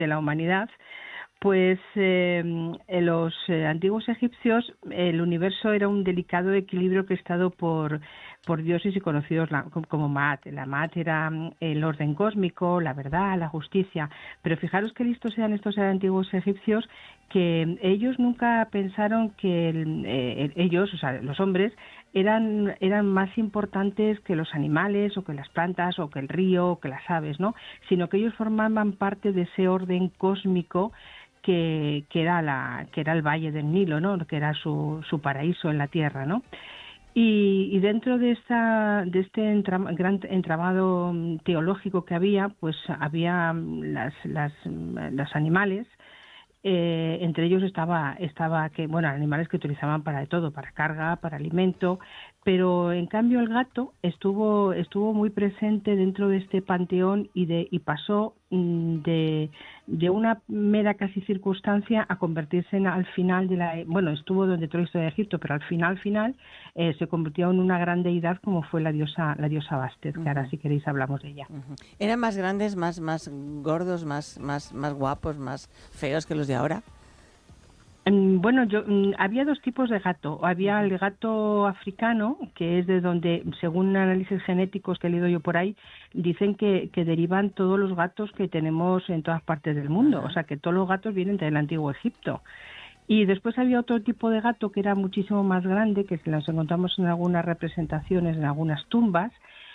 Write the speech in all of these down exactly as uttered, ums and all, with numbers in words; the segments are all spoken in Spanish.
de la humanidad, pues eh, en los eh, antiguos egipcios el universo era un delicado equilibrio orquestado por, por dioses y conocidos la, como Maat. La Maat era el orden cósmico, la verdad, la justicia. Pero fijaros qué listos eran estos antiguos egipcios, que ellos nunca pensaron que el, eh, ellos, o sea, los hombres, eran, eran más importantes que los animales o que las plantas o que el río o que las aves, ¿no? Sino que ellos formaban parte de ese orden cósmico que, que era la que era el Valle del Nilo, ¿no? Que era su, su paraíso en la tierra, ¿no? Y, y dentro de esta de este entra, gran entramado teológico que había, pues había las las los animales. Eh, entre ellos estaba estaba que bueno animales que utilizaban para de todo, para carga, para alimento, pero en cambio el gato estuvo estuvo muy presente dentro de este panteón y de y pasó mm, de de una mera casi circunstancia a convertirse en, al final de la bueno estuvo durante toda la historia de Egipto, pero al final final eh, se convirtió en una gran deidad como fue la diosa la diosa Bastet, Uh-huh. que ahora si queréis hablamos de ella. Uh-huh. ¿Eran más grandes, más más gordos, más más más guapos, más feos que los de ahora? Bueno, yo había dos tipos de gato. Había el gato africano, que es de donde, según análisis genéticos que he leído yo por ahí, dicen que, que derivan todos los gatos que tenemos en todas partes del mundo. Uh-huh. O sea, que todos los gatos vienen del antiguo Egipto. Y después había otro tipo de gato que era muchísimo más grande, que los encontramos en algunas representaciones, en algunas tumbas,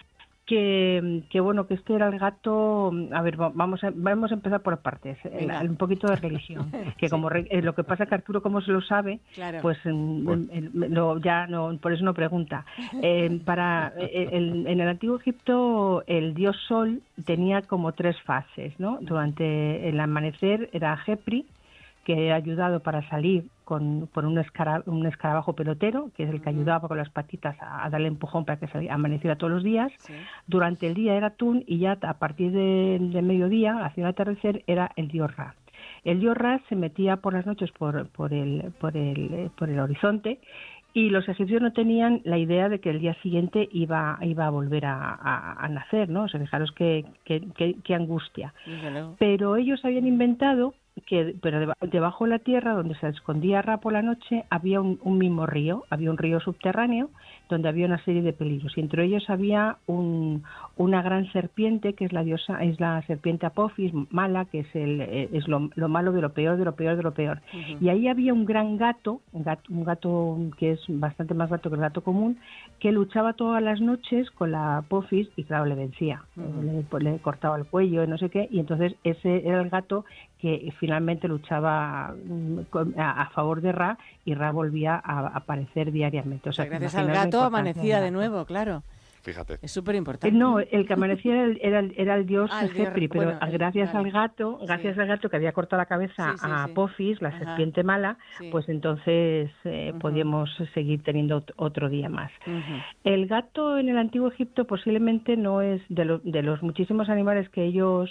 que, que bueno, que este era el gato. A ver, vamos a, vamos a empezar por partes. El, un poquito de religión, que sí. Como re, lo que pasa que Arturo, como se lo sabe, claro. Pues bueno. el, el, lo, ya no, por eso no pregunta. Eh, para el, en el antiguo Egipto el dios Sol tenía como tres fases, ¿no? Durante el amanecer era Jepri, que ha ayudado para salir con, por un, escara, un escarabajo pelotero, que es el que ayudaba con las patitas a, a darle empujón para que se amaneciera todos los días. Sí. Durante el día era Tun, y ya a partir de, de mediodía, hacia el atardecer, era el dios Ra. El dios Ra se metía por las noches por, por, el, por, el, por el horizonte, y los egipcios no tenían la idea de que el día siguiente iba, iba a volver a, a, a nacer, ¿no? O sea, fijaros qué, qué, qué, qué angustia. Dígalo. Pero ellos habían inventado que, pero debajo de la tierra, donde se escondía Ra por la noche, había un, un mismo río, había un río subterráneo donde había una serie de peligros, y entre ellos había un, una gran serpiente, que es la diosa, es la serpiente Apophis, mala, que es el es lo, lo malo de lo peor, de lo peor, de lo peor. Uh-huh. Y ahí había un gran gato, un gato, un gato que es bastante más gato que el gato común, que luchaba todas las noches con la Apophis y claro, le vencía. Uh-huh. le, le cortaba el cuello y no sé qué, y entonces ese era el gato que finalmente luchaba a, a favor de Ra, y Ra volvía a aparecer diariamente. O sea, gracias al gato amanecía de nuevo, claro. Fíjate. Es súper importante. No, el que amanecía era el, era el, era el dios ah, Jepri, pero bueno, gracias vale. al gato, gracias sí. al gato que había cortado la cabeza sí, sí, a Apophis, sí. la Ajá. serpiente mala, sí. pues entonces eh, uh-huh. podíamos seguir teniendo otro día más. Uh-huh. El gato en el antiguo Egipto posiblemente no es de, lo, de los muchísimos animales que ellos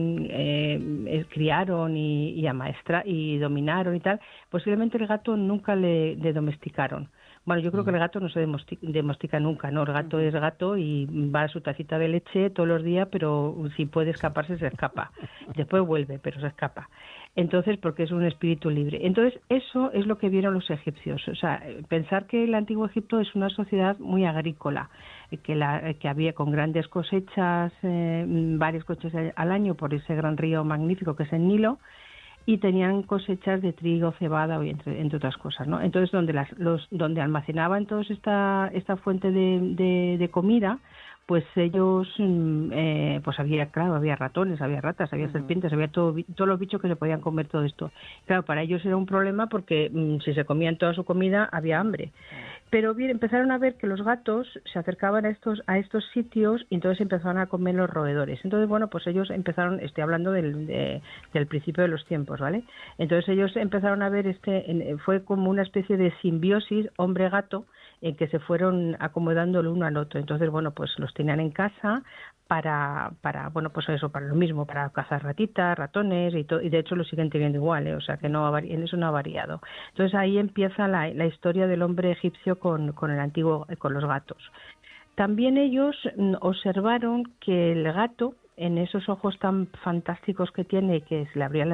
eh, criaron y, y amaestra y dominaron y tal, posiblemente el gato nunca le, le domesticaron. Bueno, yo creo que el gato no se domestica nunca, ¿no? El gato uh-huh. es gato y va a su tacita de leche todos los días, pero si puede escaparse, se escapa. Después vuelve, pero se escapa. Entonces, porque es un espíritu libre. Entonces, eso es lo que vieron los egipcios. O sea, pensar que el antiguo Egipto es una sociedad muy agrícola, que, la, que había con grandes cosechas, eh, varias cosechas al año por ese gran río magnífico que es el Nilo, y tenían cosechas de trigo, cebada, entre, entre otras cosas, ¿no? Entonces, donde las, los, donde almacenaban toda esta, esta fuente de, de, de comida, pues ellos, eh, pues había, claro, había ratones, había ratas, había uh-huh. serpientes, había todo, todos los bichos que se podían comer todo esto. Claro, para ellos era un problema porque um, si se comían toda su comida, había hambre. Pero bien, empezaron a ver que los gatos se acercaban a estos a estos sitios y entonces empezaron a comer los roedores. Entonces, bueno, pues ellos empezaron, estoy hablando del, de, del principio de los tiempos, ¿vale? Entonces ellos empezaron a ver, este fue como una especie de simbiosis hombre-gato, en que se fueron acomodando el uno al otro. Entonces, bueno, pues los tenían en casa para, para bueno, pues eso, para lo mismo, para cazar ratitas, ratones, y, to, y de hecho lo siguen teniendo igual, ¿eh? O sea que no ha, en eso no ha variado. Entonces ahí empieza la, la historia del hombre egipcio con, con el antiguo, con los gatos. También ellos observaron que el gato en esos ojos tan fantásticos que tiene, que se le abrían